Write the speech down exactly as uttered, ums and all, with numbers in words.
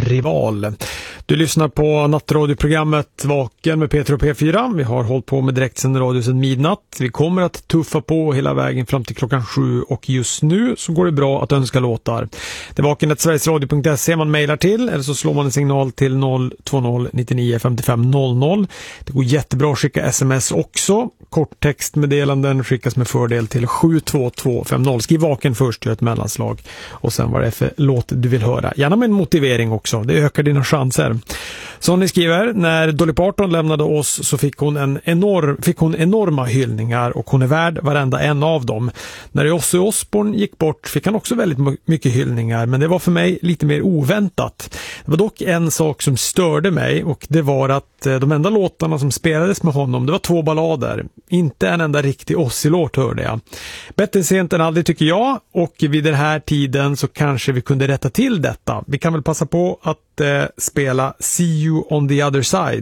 Rival. Du lyssnar på nattradioprogrammet Vaken med Peter och P fyra. Vi har hållit på med direktsänd radio sedan midnatt. Vi kommer att tuffa på hela vägen fram till klockan sju och just nu så går det bra att önska låtar. Det är vaken at sverigesradio punkt se man mejlar till eller så slår man en signal till noll två noll nittionio femtiofem noll noll. Det går jättebra att skicka sms också. Korttextmeddelanden skickas med fördel till sju två två fem noll. Skriv vaken först, gör ett mellanslag och sen vad det är för låt du vill höra. Gärna med en motivering också, det ökar dina chanser. Som ni skriver, när Dolly Parton lämnade oss så fick hon, en enorm, fick hon enorma hyllningar och hon är värd varenda en av dem. När Ozzy Osbourne gick bort fick han också väldigt mycket hyllningar, men det var för mig lite mer oväntat. Det var dock en sak som störde mig och det var att de enda låtarna som spelades med honom, det var två ballader. Inte en enda riktig Ozzy-låt hörde jag. Bättre sent än aldrig tycker jag, och vid den här tiden så kanske vi kunde rätta till detta. Vi kan väl passa på att eh, spela See You on the Other Side.